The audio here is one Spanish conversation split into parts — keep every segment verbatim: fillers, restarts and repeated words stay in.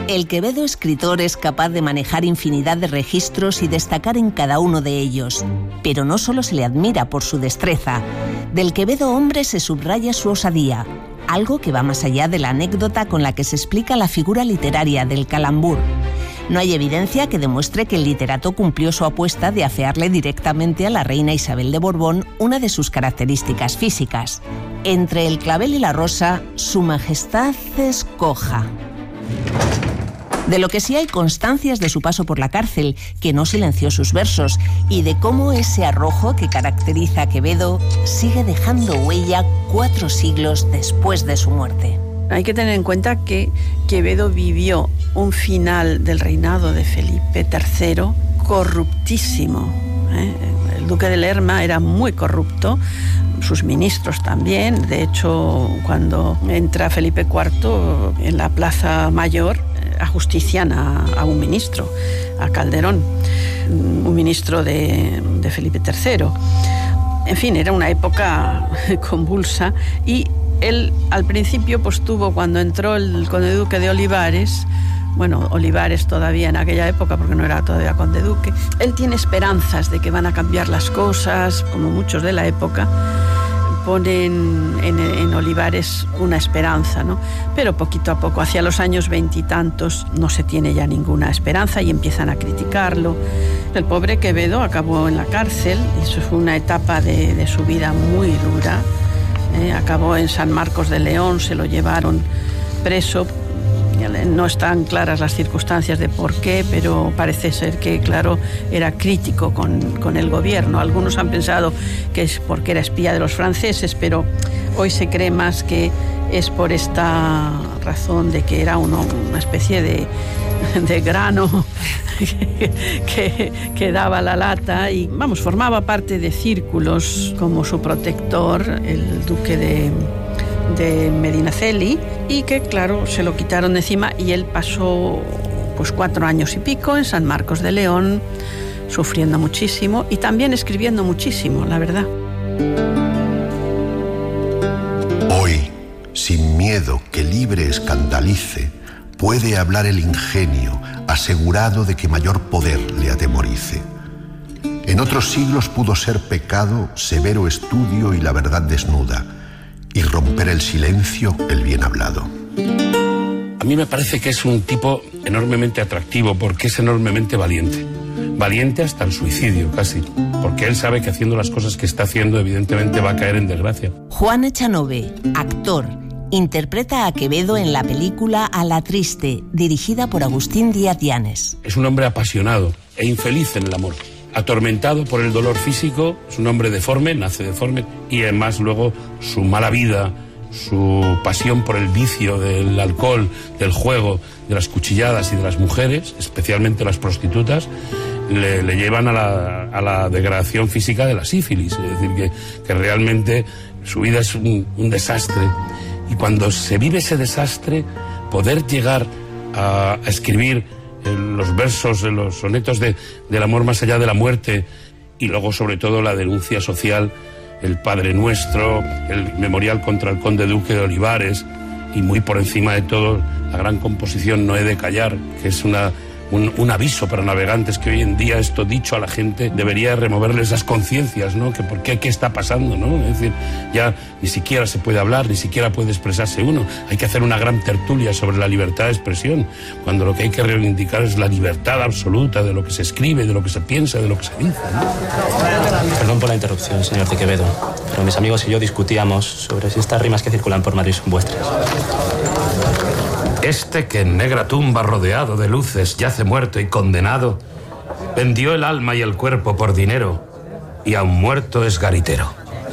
El Quevedo escritor es capaz de manejar infinidad de registros y destacar en cada uno de ellos. Pero no solo se le admira por su destreza. Del Quevedo hombre se subraya su osadía, algo que va más allá de la anécdota con la que se explica la figura literaria del calambur. No hay evidencia que demuestre que el literato cumplió su apuesta de afearle directamente a la reina Isabel de Borbón una de sus características físicas. Entre el clavel y la rosa, su majestad escoja. De lo que sí hay constancias de su paso por la cárcel, que no silenció sus versos, y de cómo ese arrojo que caracteriza a Quevedo sigue dejando huella cuatro siglos después de su muerte. Hay que tener en cuenta que Quevedo vivió un final del reinado de Felipe tercero corruptísimo, ¿eh? El duque de Lerma era muy corrupto, sus ministros también. De hecho, cuando entra Felipe cuarto en la Plaza Mayor, ajustician a, a un ministro, a Calderón, un ministro de, de Felipe tercero. En fin, era una época convulsa y él al principio pues tuvo, cuando entró el conde duque de Olivares, bueno, Olivares todavía en aquella época porque no era todavía conde duque, él tiene esperanzas de que van a cambiar las cosas, como muchos de la época ponen en, en Olivares una esperanza, ¿no? Pero poquito a poco, hacia los años veintitantos, no se tiene ya ninguna esperanza y empiezan a criticarlo. El pobre Quevedo acabó en la cárcel y eso fue una etapa de, de su vida muy dura. Eh, acabó en San Marcos de León, se lo llevaron preso. No están claras las circunstancias de por qué, pero parece ser que, claro, era crítico con, con el gobierno. Algunos han pensado que es porque era espía de los franceses, pero hoy se cree más que es por esta razón de que era uno, una especie de, de grano que, que, que daba la lata y, vamos, formaba parte de círculos como su protector, el duque de... de Medinaceli, y que claro se lo quitaron de encima y él pasó pues cuatro años y pico en San Marcos de León sufriendo muchísimo y también escribiendo muchísimo, la verdad. Hoy, sin miedo que libre escandalice, puede hablar el ingenio, asegurado de que mayor poder le atemorice. En otros siglos pudo ser pecado severo estudio y la verdad desnuda, y romper el silencio el bien hablado. A mí me parece que es un tipo enormemente atractivo porque es enormemente valiente. Valiente hasta el suicidio, casi. Porque él sabe que haciendo las cosas que está haciendo, evidentemente va a caer en desgracia. Juan Echanove, actor, interpreta a Quevedo en la película A la triste, dirigida por Agustín Díaz Llanes. Es un hombre apasionado e infeliz en el amor. Atormentado por el dolor físico, es un hombre deforme, nace deforme, y además luego su mala vida, su pasión por el vicio del alcohol, del juego, de las cuchilladas y de las mujeres, especialmente las prostitutas, le, le llevan a la, a la degradación física de la sífilis. Es decir, que, que realmente su vida es un, un desastre. Y cuando se vive ese desastre, poder llegar a, a escribir los versos, los sonetos de, del amor más allá de la muerte, y luego sobre todo la denuncia social, el Padre Nuestro, el memorial contra el conde duque de Olivares, y muy por encima de todo la gran composición No he de callar, que es una, un, un aviso para navegantes, que hoy en día esto dicho a la gente debería removerles las conciencias, ¿no? Que por qué, qué está pasando, ¿no? Es decir, ya ni siquiera se puede hablar, ni siquiera puede expresarse uno. Hay que hacer una gran tertulia sobre la libertad de expresión, cuando lo que hay que reivindicar es la libertad absoluta de lo que se escribe, de lo que se piensa, de lo que se dice, ¿no? Perdón por la interrupción, señor de Quevedo, pero mis amigos y yo discutíamos sobre si estas rimas que circulan por Madrid son vuestras. Este que en negra tumba rodeado de luces yace muerto y condenado, vendió el alma y el cuerpo por dinero y aun muerto es garitero.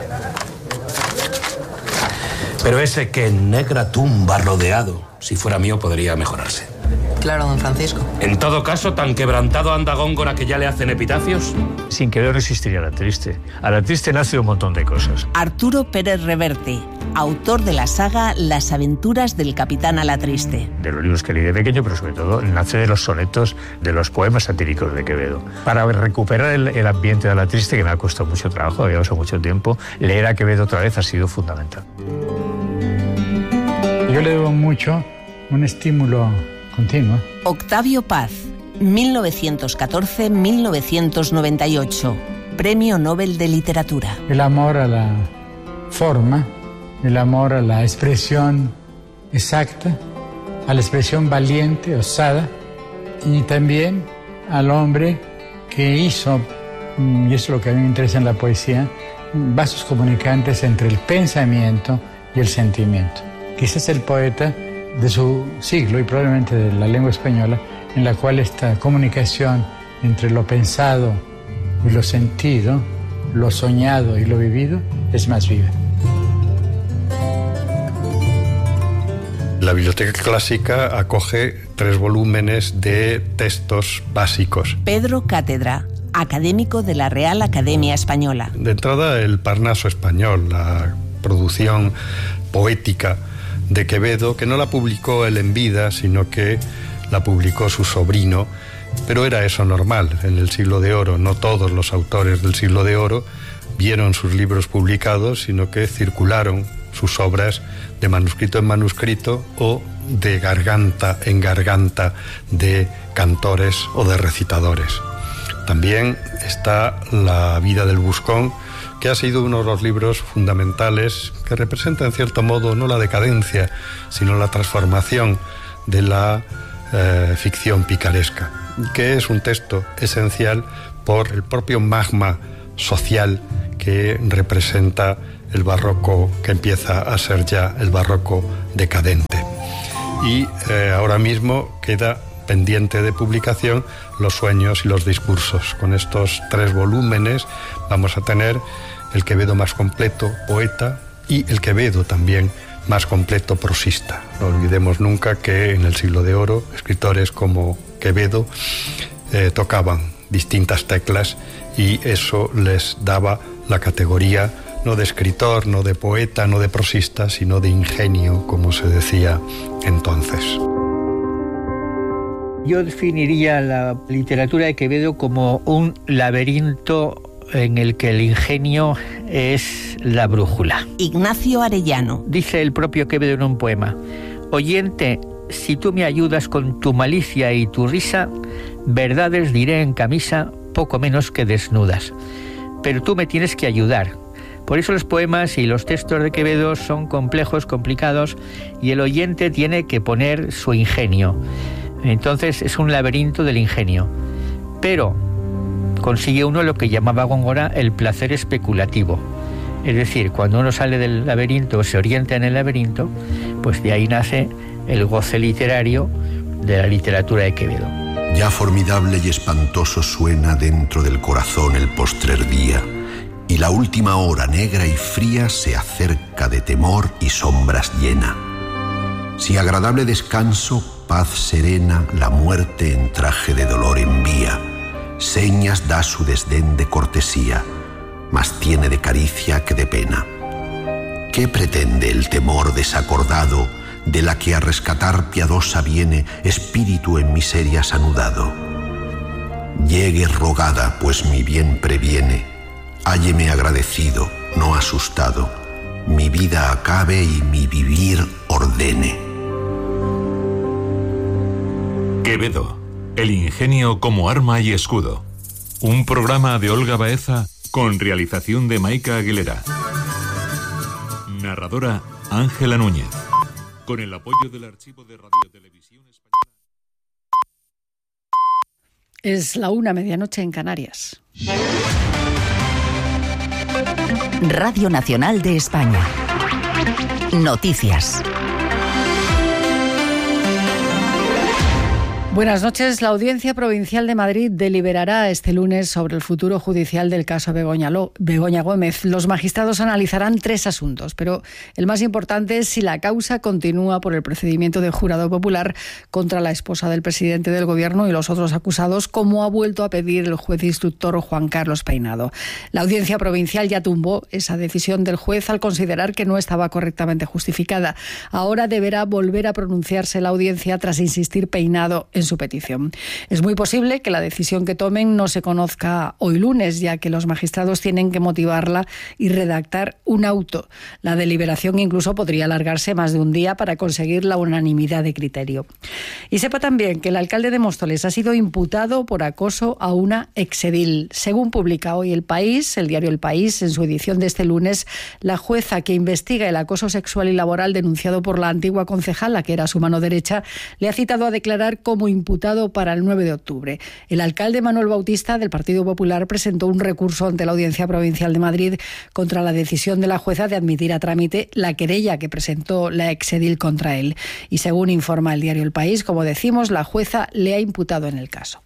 Pero ese que en negra tumba rodeado, si fuera mío podría mejorarse. Claro, don Francisco. En todo caso, tan quebrantado anda Góngora que ya le hacen epitafios. Sin Quevedo no existiría La Triste. A La Triste nace un montón de cosas. Arturo Pérez Reverte, autor de la saga Las aventuras del capitán A la Triste. De los libros que leí de pequeño, pero sobre todo nace de los sonetos, de los poemas satíricos de Quevedo. Para recuperar el, el ambiente de A la Triste, que me ha costado mucho trabajo, había pasado mucho tiempo, leer a Quevedo otra vez ha sido fundamental. Yo le debo mucho un estímulo continua. Octavio Paz, mil novecientos catorce a mil novecientos noventa y ocho, Premio Nobel de Literatura. El amor a la forma, el amor a la expresión exacta, a la expresión valiente, osada, y también al hombre que hizo, y es lo que a mí me interesa en la poesía, vasos comunicantes entre el pensamiento y el sentimiento. Quizás el poeta de su siglo y probablemente de la lengua española, en la cual esta comunicación entre lo pensado y lo sentido, lo soñado y lo vivido, es más viva. La Biblioteca Clásica acoge tres volúmenes de textos básicos. Pedro Cátedra, académico de la Real Academia Española. De entrada, el Parnaso español, la producción poética de Quevedo, que no la publicó él en vida, sino que la publicó su sobrino, pero era eso normal en el Siglo de Oro. No todos los autores del Siglo de Oro vieron sus libros publicados, sino que circularon sus obras de manuscrito en manuscrito o de garganta en garganta de cantores o de recitadores. También está La vida del Buscón, que ha sido uno de los libros fundamentales que representa en cierto modo no la decadencia, sino la transformación de la eh, ficción picaresca, que es un texto esencial por el propio magma social que representa el barroco que empieza a ser ya el barroco decadente. Y eh, ahora mismo queda pendiente de publicación Los sueños y los discursos. Con estos tres volúmenes vamos a tener el Quevedo más completo, poeta, y el Quevedo también más completo, prosista. No olvidemos nunca que en el Siglo de Oro escritores como Quevedo eh, tocaban distintas teclas y eso les daba la categoría no de escritor, no de poeta, no de prosista, sino de ingenio, como se decía entonces. Yo definiría la literatura de Quevedo como un laberinto en el que el ingenio es la brújula. Ignacio Arellano. Dice el propio Quevedo en un poema: oyente, si tú me ayudas con tu malicia y tu risa, verdades diré en camisa, poco menos que desnudas. Pero tú me tienes que ayudar. Por eso los poemas y los textos de Quevedo son complejos, complicados, y el oyente tiene que poner su ingenio. Entonces es un laberinto del ingenio. Pero consigue uno lo que llamaba Góngora el placer especulativo. Es decir, cuando uno sale del laberinto o se orienta en el laberinto, pues de ahí nace el goce literario de la literatura de Quevedo. Ya formidable y espantoso suena dentro del corazón el postrer día, y la última hora negra y fría se acerca de temor y sombras llena. Si agradable descanso, paz serena, la muerte en traje de dolor envía, señas da su desdén de cortesía, mas tiene de caricia que de pena. ¿Qué pretende el temor desacordado, de la que a rescatar piadosa viene, espíritu en miserias anudado? Llegue rogada, pues mi bien previene, hálleme agradecido, no asustado, mi vida acabe y mi vivir ordene. Quevedo, el ingenio como arma y escudo. Un programa de Olga Baeza con realización de Maika Aguilera. Narradora Ángela Núñez. Con el apoyo del Archivo de Radiotelevisión Española. Es la una, medianoche en Canarias. Radio Nacional de España. Noticias. Buenas noches. La Audiencia Provincial de Madrid deliberará este lunes sobre el futuro judicial del caso Begoña, Lo, Begoña Gómez. Los magistrados analizarán tres asuntos, pero el más importante es si la causa continúa por el procedimiento de jurado popular contra la esposa del presidente del Gobierno y los otros acusados, como ha vuelto a pedir el juez instructor Juan Carlos Peinado. La Audiencia Provincial ya tumbó esa decisión del juez al considerar que no estaba correctamente justificada. Ahora deberá volver a pronunciarse la audiencia tras insistir Peinado en su petición. Es muy posible que la decisión que tomen no se conozca hoy lunes, ya que los magistrados tienen que motivarla y redactar un auto. La deliberación incluso podría alargarse más de un día para conseguir la unanimidad de criterio. Y sepa también que el alcalde de Móstoles ha sido imputado por acoso a una exedil. Según publica hoy El País, el diario El País, en su edición de este lunes, la jueza que investiga el acoso sexual y laboral denunciado por la antigua concejala, que era su mano derecha, le ha citado a declarar como imputado para el nueve de octubre. El alcalde Manuel Bautista, del Partido Popular, presentó un recurso ante la Audiencia Provincial de Madrid contra la decisión de la jueza de admitir a trámite la querella que presentó la exedil contra él. Y según informa el diario El País, como decimos, la jueza le ha imputado en el caso.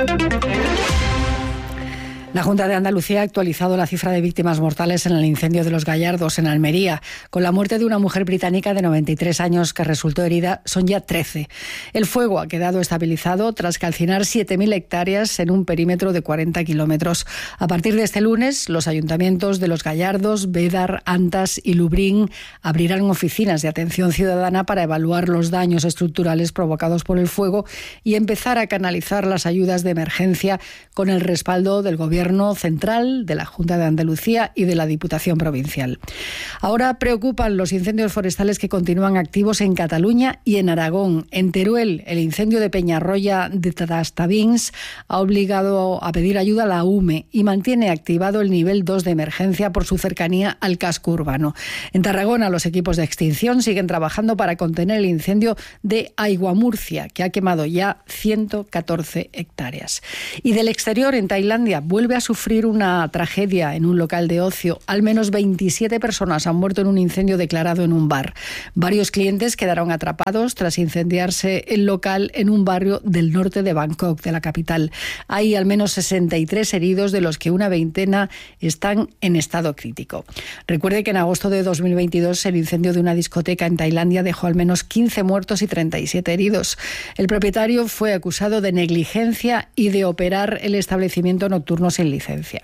La Junta de Andalucía ha actualizado la cifra de víctimas mortales en el incendio de Los Gallardos, en Almería. Con la muerte de una mujer británica de noventa y tres años que resultó herida, son ya trece. El fuego ha quedado estabilizado tras calcinar siete mil hectáreas en un perímetro de cuarenta kilómetros. A partir de este lunes, los ayuntamientos de Los Gallardos, Bédar, Antas y Lubrín abrirán oficinas de atención ciudadana para evaluar los daños estructurales provocados por el fuego y empezar a canalizar las ayudas de emergencia con el respaldo del Gobierno Central, de la Junta de Andalucía y de la Diputación Provincial. Ahora preocupan los incendios forestales que continúan activos en Cataluña y en Aragón. En Teruel, el incendio de Peñarroya de Trastavins ha obligado a pedir ayuda a la U M E y mantiene activado el nivel dos de emergencia por su cercanía al casco urbano. En Tarragona, los equipos de extinción siguen trabajando para contener el incendio de Aiguamurcia, que ha quemado ya ciento catorce hectáreas. Y del exterior, en Tailandia, vuelve a sufrir una tragedia en un local de ocio. Al menos veintisiete personas han muerto en un incendio declarado en un bar. Varios clientes quedaron atrapados tras incendiarse el local en un barrio del norte de Bangkok, de la capital. Hay al menos sesenta y tres heridos, de los que una veintena están en estado crítico. Recuerde que en agosto de dos mil veintidós el incendio de una discoteca en Tailandia dejó al menos quince muertos y treinta y siete heridos. El propietario fue acusado de negligencia y de operar el establecimiento nocturno sin licencia.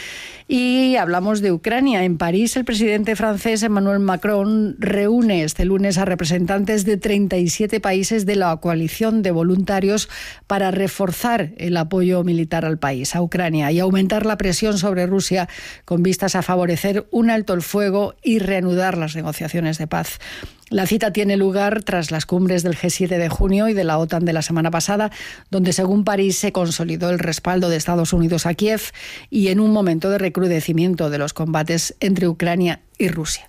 Y hablamos de Ucrania. En París, el presidente francés Emmanuel Macron reúne este lunes a representantes de treinta y siete países de la coalición de voluntarios para reforzar el apoyo militar al país, a Ucrania, y aumentar la presión sobre Rusia con vistas a favorecer un alto el fuego y reanudar las negociaciones de paz. La cita tiene lugar tras las cumbres del G siete de junio y de la OTAN de la semana pasada, donde según París se consolidó el respaldo de Estados Unidos a Kiev y en un momento de recrudecimiento de los combates entre Ucrania y Rusia.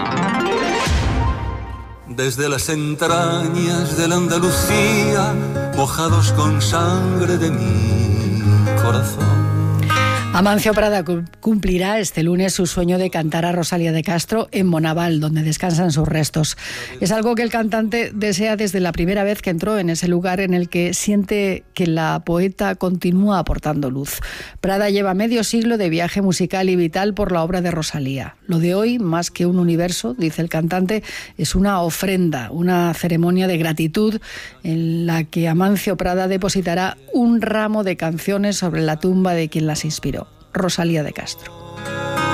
Desde las entrañas de la Andalucía, mojados con sangre de mi corazón. Amancio Prada cumplirá este lunes su sueño de cantar a Rosalía de Castro en Monaval, donde descansan sus restos. Es algo que el cantante desea desde la primera vez que entró en ese lugar en el que siente que la poeta continúa aportando luz. Prada lleva medio siglo de viaje musical y vital por la obra de Rosalía. Lo de hoy, más que un universo, dice el cantante, es una ofrenda, una ceremonia de gratitud en la que Amancio Prada depositará un ramo de canciones sobre la tumba de quien las inspiró, Rosalía de Castro.